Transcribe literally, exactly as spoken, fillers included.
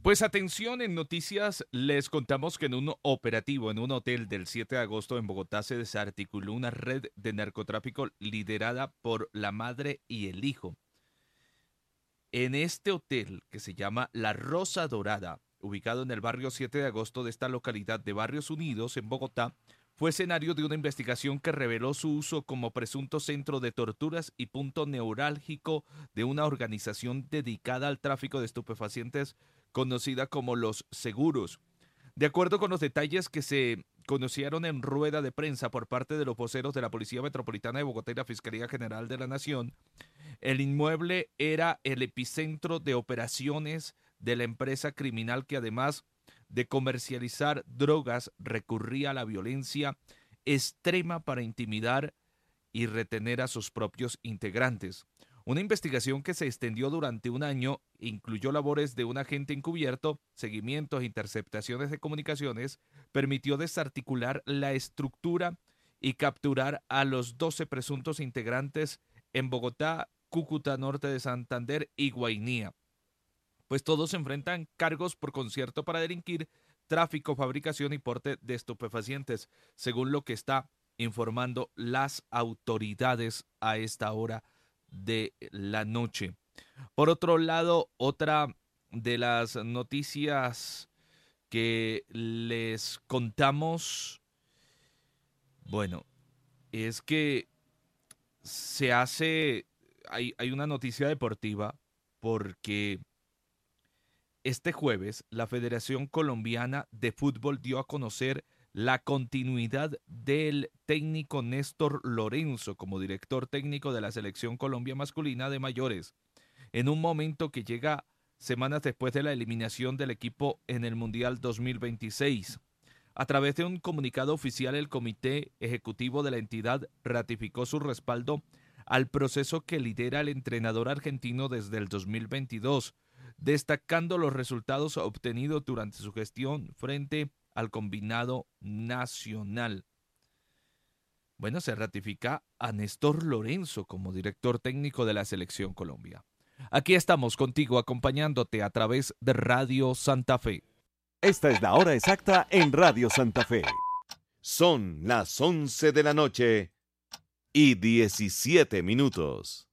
Pues atención, en noticias les contamos que en un operativo en un hotel del siete de agosto en Bogotá se desarticuló una red de narcotráfico liderada por la madre y el hijo. En este hotel, que se llama La Rosa Dorada, ubicado en el barrio siete de agosto de esta localidad de Barrios Unidos, en Bogotá, fue escenario de una investigación que reveló su uso como presunto centro de torturas y punto neurálgico de una organización dedicada al tráfico de estupefacientes conocida como Los Seguros. De acuerdo con los detalles que se conocieron en rueda de prensa por parte de los voceros de la Policía Metropolitana de Bogotá y la Fiscalía General de la Nación, el inmueble era el epicentro de operaciones de la empresa criminal que, además de comercializar drogas, recurría a la violencia extrema para intimidar y retener a sus propios integrantes. Una investigación que se extendió durante un año incluyó labores de un agente encubierto, seguimientos e interceptaciones de comunicaciones, permitió desarticular la estructura y capturar a los doce presuntos integrantes en Bogotá, Cúcuta, Norte de Santander y Guainía. Pues todos se enfrentan cargos por concierto para delinquir, tráfico, fabricación y porte de estupefacientes, según lo que está informando las autoridades a esta hora de la noche. Por otro lado, otra de las noticias que les contamos, bueno, es que se hace, hay, hay una noticia deportiva porque este jueves la Federación Colombiana de Fútbol dio a conocer la continuidad del técnico Néstor Lorenzo como director técnico de la Selección Colombia masculina de mayores, en un momento que llega semanas después de la eliminación del equipo en el Mundial dos mil veintiséis. A través de un comunicado oficial, el Comité Ejecutivo de la entidad ratificó su respaldo al proceso que lidera el entrenador argentino desde el dos mil veintidós, destacando los resultados obtenidos durante su gestión frente al combinado nacional. Bueno, se ratifica a Néstor Lorenzo como director técnico de la Selección Colombia. Aquí estamos contigo acompañándote a través de Radio Santa Fe. Esta es la hora exacta en Radio Santa Fe. Son las once de la noche y diecisiete minutos.